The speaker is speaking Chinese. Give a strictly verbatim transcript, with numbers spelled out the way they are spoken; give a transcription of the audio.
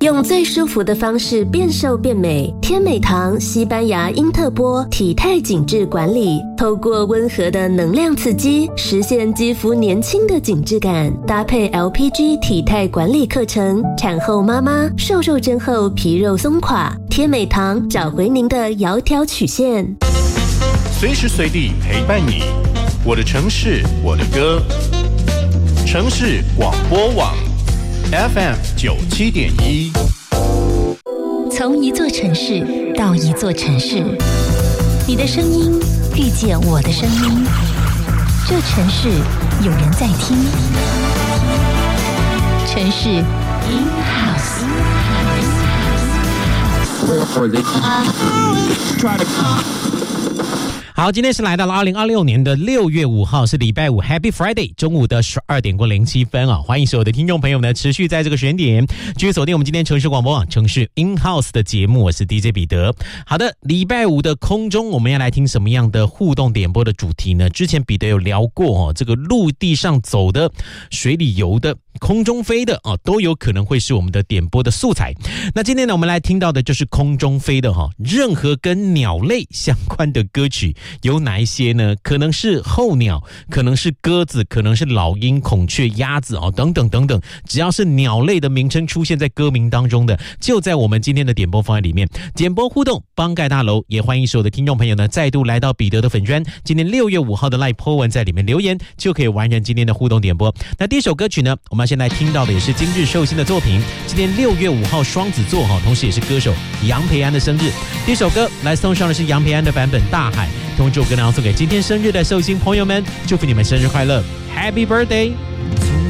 用最舒服的方式变瘦变美，天美堂西班牙英特波体态紧致管理，透过温和的能量刺激，实现肌肤年轻的紧致感。搭配 L P G 体态管理课程，产后妈妈瘦肉针后皮肉松垮，天美堂找回您的窈窕曲线， 随时随地陪伴你。我的城市，我的歌，城市广播网 F M 九七点一。 从一座城市到一座城市，你的声音遇见我的声音，这城市有人在听，城市 in house。 好，今天是来到了二零二六年的六月五号，是礼拜五 ，Happy Friday， 中午的十二点过零七分啊！欢迎所有的听众朋友呢，持续在这个时间点继续锁定我们今天城市广播网城市 In House 的节目，我是 D J 彼得。好的，礼拜五的空中，我们要来听什么样的互动点播的主题呢？之前彼得有聊过哦，这个陆地上走的、水里游的、空中飞的哦，都有可能会是我们的点播的素材。那今天呢，我们来听到的就是空中飞的哈、哦，任何跟鸟类相关的歌曲。有哪一些呢？可能是候鸟，可能是鸽子，可能是老鹰、孔雀、鸭子哦，等等等等，只要是鸟类的名称出现在歌名当中的，就在我们今天的点播方案里面。点播互动帮盖大楼，也欢迎所有的听众朋友呢再度来到彼得的粉专，今天六月五号的 Live po 文在里面留言，就可以完成今天的互动点播。那第一首歌曲呢，我们要先来听到的也是今日寿星的作品，今天六月五号双子座哈，同时也是歌手杨培安的生日。第一首歌来送上的是杨培安的版本《大海》。同时我跟大家送给今天生日的寿星朋友们，祝福你们生日快乐 ，Happy Birthday！